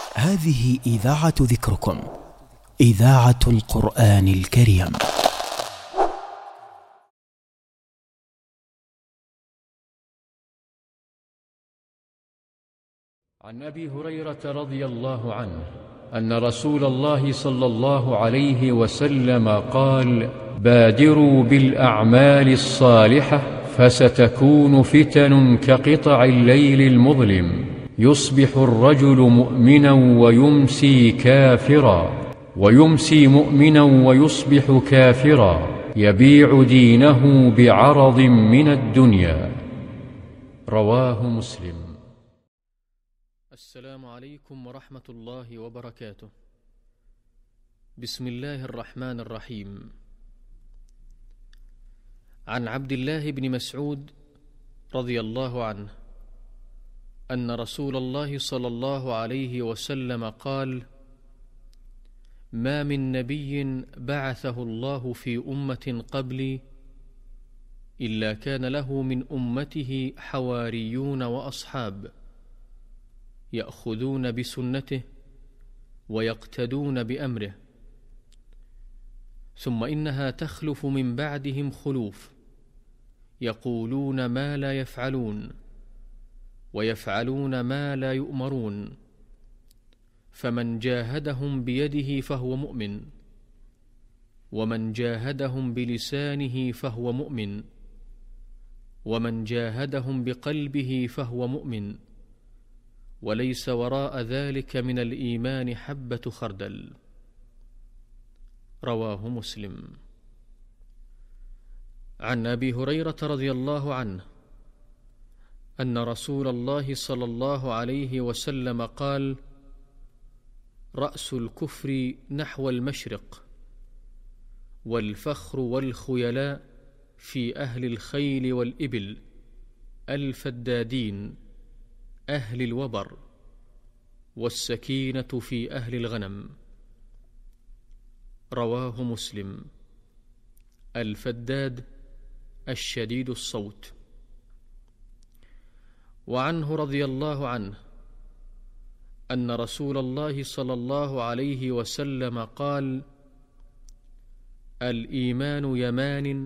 هذه إذاعة ذكركم، إذاعة القرآن الكريم. عن أبي هريرة رضي الله عنه أن رسول الله صلى الله عليه وسلم قال: بادروا بالأعمال الصالحة فستكون فتن كقطع الليل المظلم، يصبح الرجل مؤمنا ويمسي كافرا، ويمسي مؤمنا ويصبح كافرا، يبيع دينه بعرض من الدنيا. رواه مسلم. السلام عليكم ورحمة الله وبركاته. بسم الله الرحمن الرحيم. عن عبد الله بن مسعود رضي الله عنه أن رسول الله صلى الله عليه وسلم قال: ما من نبي بعثه الله في أمة قبلي إلا كان له من أمته حواريون وأصحاب يأخذون بسنته ويقتدون بأمره، ثم إنها تخلف من بعدهم خلوف يقولون ما لا يفعلون ويفعلون ما لا يؤمرون، فمن جاهدهم بيده فهو مؤمن، ومن جاهدهم بلسانه فهو مؤمن، ومن جاهدهم بقلبه فهو مؤمن، وليس وراء ذلك من الإيمان حبة خردل. رواه مسلم. عن أبي هريرة رضي الله عنه أن رسول الله صلى الله عليه وسلم قال: رأس الكفر نحو المشرق، والفخر والخيلاء في أهل الخيل والإبل الفدادين أهل الوبر، والسكينة في أهل الغنم. رواه مسلم. الفداد الشديد الصوت. وعنه رضي الله عنه أن رسول الله صلى الله عليه وسلم قال: الإيمان يمان،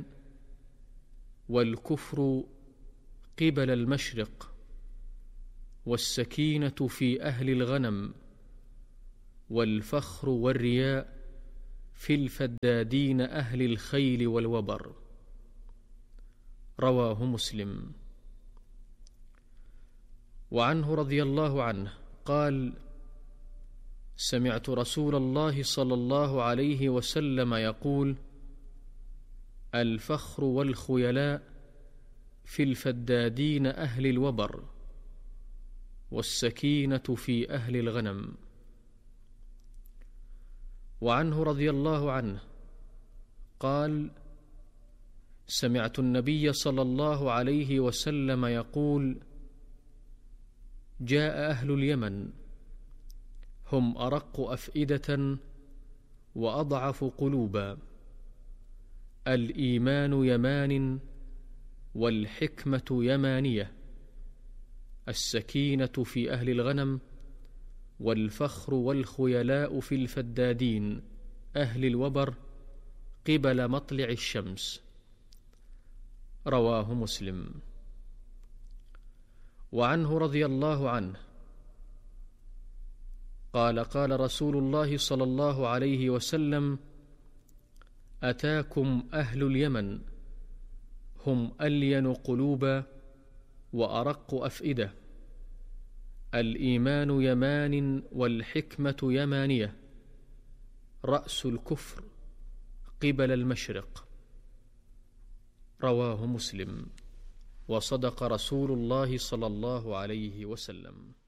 والكفر قبل المشرق، والسكينة في أهل الغنم، والفخر والرياء في الفدادين أهل الخيل والوبر. رواه مسلم. وعنه رضي الله عنه قال: سمعت رسول الله صلى الله عليه وسلم يقول: الفخر والخيلاء في الفدادين أهل الوبر، والسكينة في أهل الغنم. وعنه رضي الله عنه قال: سمعت النبي صلى الله عليه وسلم يقول: جاء أهل اليمن هم أرق أفئدة وأضعف قلوبا، الإيمان يمان، والحكمة يمانية، السكينة في أهل الغنم، والفخر والخيلاء في الفدادين أهل الوبر قبل مطلع الشمس. رواه مسلم. وعنه رضي الله عنه قال: قال رسول الله صلى الله عليه وسلم: أتاكم أهل اليمن هم ألين قلوبا وأرق أفئدة، الإيمان يمان، والحكمة يمانية، رأس الكفر قبل المشرق. رواه مسلم. وصدق رسول الله صلى الله عليه وسلم.